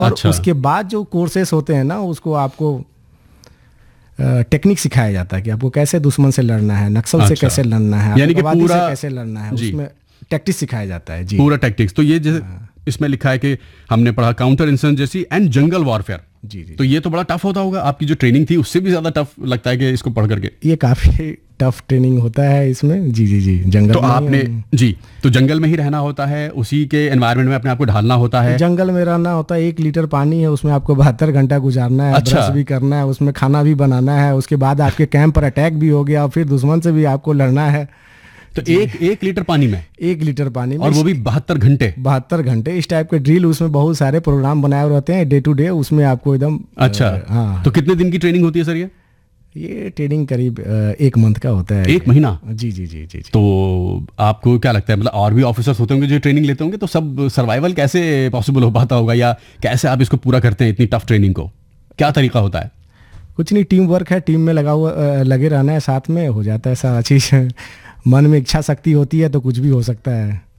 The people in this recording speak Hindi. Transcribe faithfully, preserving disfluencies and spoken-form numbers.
और अच्छा। उसके बाद जो कोर्सेस होते हैं ना, उसको आपको टेक्निक सिखाया जाता है कि आपको कैसे दुश्मन से लड़ना है, नक्सल अच्छा। से कैसे लड़ना है, यानी कि आतंकवादी पूरा से कैसे लड़ना है, जी। उसमें टैक्टिक्स सिखाया जाता है जी। पूरा टैक्टिक्स। तो ये जैसे इसमें लिखा है कि हमने पढ़ा counter insurgency and jungle warfare. जी जी। तो ये तो बड़ा टफ होता होगा, आपकी जो ट्रेनिंग थी उससे भी ज्यादा टफ लगता है कि इसको पढ़ करके। ये काफ़ी टफ ट्रेनिंग होता है इसमें। जी जी जी। जंगल तो में आपने ही- जी तो जंगल में ही रहना होता है, उसी के एनवायरनमेंट में अपने आप को ढालना होता है। जंगल में रहना होता है। एक लीटर पानी है, उसमें आपको बहत्तर घंटा गुजारना है। अच्छा। ब्रश भी करना है, उसमें खाना भी बनाना है, उसके बाद आपके कैंप पर अटैक भी हो गया और फिर दुश्मन से भी आपको लड़ना है। तो एक एक लीटर पानी में एक लीटर पानी में, और वो भी बहत्तर घंटे बहत्तर घंटे इस टाइप के ड्रिल, उसमें बहुत सारे प्रोग्राम बनाए हुए रहते हैं डे टू डे, उसमें आपको एकदम अच्छा। अ, हाँ। तो कितने दिन की ट्रेनिंग होती है सर ये? ये ट्रेनिंग करीब अ, एक मंथ का होता है। एक महीना? जी जी जी जी जी। तो आपको क्या लगता है, मतलब और भी ऑफिसर्स होते होंगे जो ट्रेनिंग लेते होंगे, तो सब सर्वाइवल कैसे पॉसिबल हो पाता होगा, या कैसे आप इसको पूरा करते हैं इतनी टफ ट्रेनिंग को? क्या तरीका होता है? कुछ नहीं, टीम वर्क है, टीम में लगा हुआ अ, लगे रहना है, साथ में हो जाता है सारा चीज़। मन में इच्छा शक्ति होती है तो कुछ भी हो सकता है।